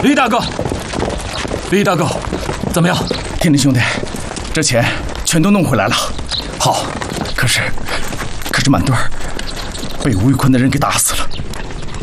李大哥，李大哥，怎么样？ 天林兄弟，这钱全都弄回来了。 好， 可是满墩儿被吴玉坤的人给打死了。